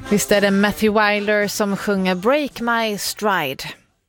Visst är det Matthew Wilder som sjunger Break My Stride.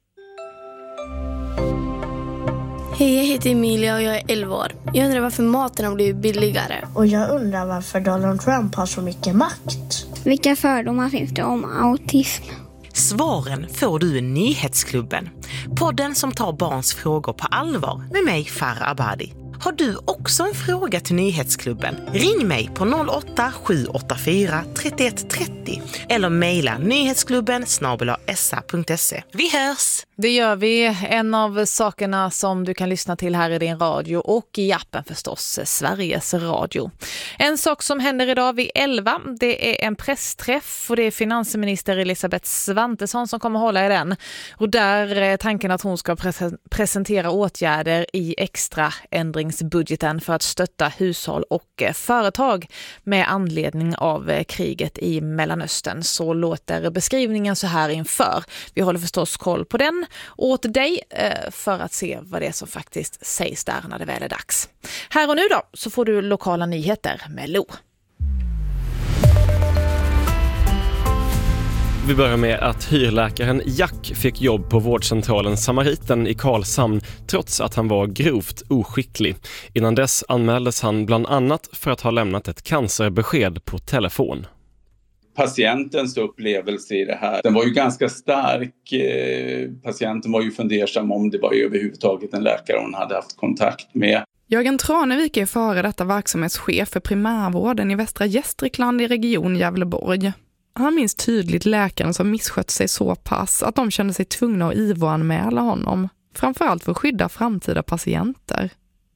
Hej, jag heter Emilia och jag är 11 år. Jag undrar varför maten har blivit billigare. Och jag undrar varför Donald Trump har så mycket makt. Vilka fördomar finns det om autism? Svaren får du i Nyhetsklubben. Podden som tar barns frågor på allvar med mig, Farah Abadi. Har du också en fråga till Nyhetsklubben? Ring mig på 08-784 31 30 eller mejla nyhetsklubben@sa.se. Vi hörs! Det gör vi. En av sakerna som du kan lyssna till här i din radio och i appen förstås, Sveriges Radio. En sak som händer idag vid 11, det är en pressträff och det är finansminister Elisabeth Svantesson som kommer hålla i den. Och där är tanken att hon ska presentera åtgärder i extra ändringsbudgeten för att stötta hushåll och företag med anledning av kriget i Mellanöstern. Så låter beskrivningen så här inför. Vi håller förstås koll på den åt dig för att se vad det är som faktiskt sägs där när det väl är dags. Här och nu då så får du lokala nyheter med Lo. Vi börjar med att hyrläkaren Jack fick jobb på vårdcentralen Samariten i Karlshamn trots att han var grovt oskicklig. Innan dess anmäldes han bland annat för att ha lämnat ett cancerbesked på telefon. Patientens upplevelse i det här, den var ju ganska stark. Patienten var ju fundersam om det var överhuvudtaget en läkare hon hade haft kontakt med. Jörgen Tranevik är före detta verksamhetschef för primärvården i Västra Gästrikland i region Gävleborg. Han minns tydligt läkaren som misskött sig så pass att de kände sig tvungna att IVO-anmäla honom, framförallt för att skydda framtida patienter.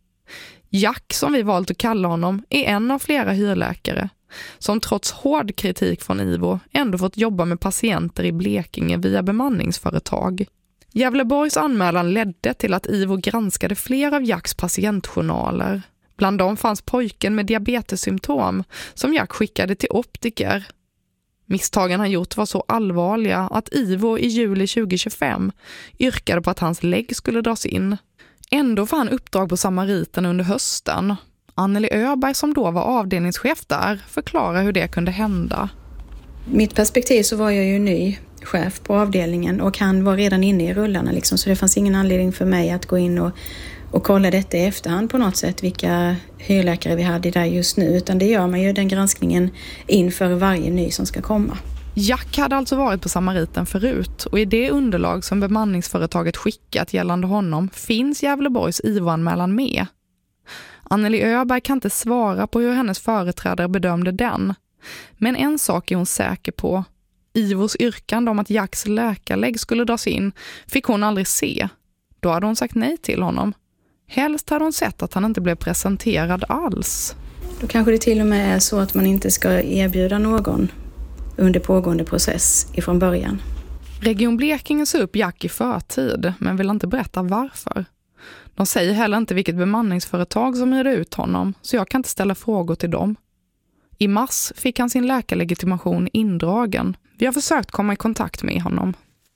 Jack, som vi valt att kalla honom, är en av flera hyrläkare som trots hård kritik från IVO ändå fått jobba med patienter i Blekinge via bemanningsföretag. Gävleborgs anmälan ledde till att IVO granskade flera av Jacks patientjournaler. Bland dem fanns pojken med diabetessymptom som Jack skickade till optiker. Misstagen han gjort var så allvarliga att IVO i juli 2025 yrkade på att hans lägg skulle dras in. Ändå får han uppdrag på Samariten under hösten. Anneli Öberg, som då var avdelningschef där, förklarar hur det kunde hända. Mitt perspektiv så var jag ju ny chef på avdelningen och han var redan inne i rullarna liksom, så det fanns ingen anledning för mig att gå in och kolla detta i efterhand på något sätt, vilka hyrläkare vi hade där just nu, utan det gör man ju den granskningen inför varje ny som ska komma. Jack hade alltså varit på Samariten förut och i det underlag som bemanningsföretaget skickat gällande honom finns Gävleborgs IVO-anmälan med. Anneli Öberg kan inte svara på hur hennes företrädare bedömde den, men en sak är hon säker på. IVOs yrkande om att Jacks läkarlägg skulle dras in fick hon aldrig se. Då hade hon sagt nej till honom. Helst hade hon sett att han inte blev presenterad alls. Då kanske det till och med är så att man inte ska erbjuda någon under pågående process ifrån början. Region Blekinge sa upp Jack i förtid, men vill inte berätta varför. De säger heller inte vilket bemanningsföretag som hyrde ut honom, så jag kan inte ställa frågor till dem. I mars fick han sin läkarlegitimation indragen. Vi har försökt komma i kontakt med honom.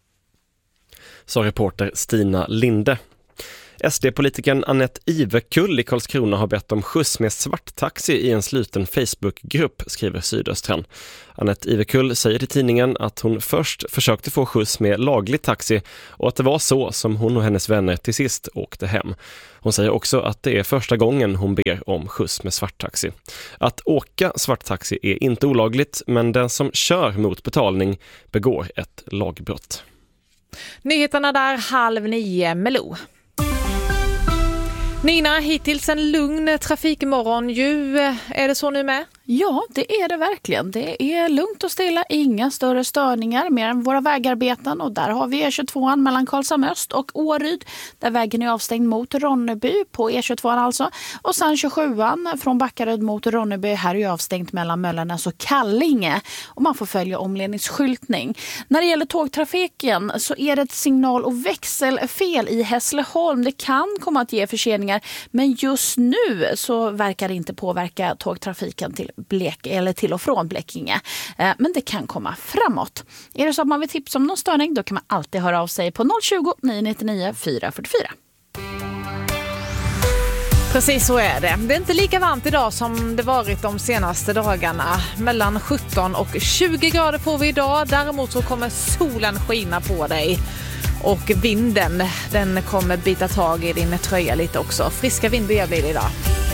Så reporter Stina Linde. SD-politikern Annette Ivekull i Karlskrona har bett om skjuts med svarttaxi i en sluten Facebookgrupp, skriver Sydöstran. Annette Ivekull säger till tidningen att hon först försökte få skjuts med laglig taxi och att det var så som hon och hennes vänner till sist åkte hem. Hon säger också att det är första gången hon ber om skjuts med svarttaxi. Att åka svarttaxi är inte olagligt, men den som kör mot betalning begår ett lagbrott. Nyheterna där 8:30 med Lo. Nina, hittills en lugn trafikmorgon ju. Är det så nu med? Ja, det är det verkligen. Det är lugnt och stilla, inga större störningar mer än våra vägarbeten. Och där har vi E22 mellan Karlshamn Öst och Åryd, där vägen är avstängd mot Ronneby på E22 alltså. Och sen 27an från Backaryd mot Ronneby, här är avstängt mellan Möllarnäs och Kallinge. Och man får följa omledningsskyltning. När det gäller tågtrafiken så är det ett signal- och växelfel i Hässleholm. Det kan komma att ge förseningar, men just nu så verkar det inte påverka tågtrafiken till och från Blekinge. Men det kan komma framåt. Är det så att man vill tipsa om någon störning, då kan man alltid höra av sig på 020 999 444. Precis så är det. Det är inte lika varmt idag som det varit de senaste dagarna. Mellan 17 och 20 grader får vi idag. Däremot så kommer solen skina på dig. Och vinden, den kommer bita tag i din tröja lite också. Friska vindar blir det idag.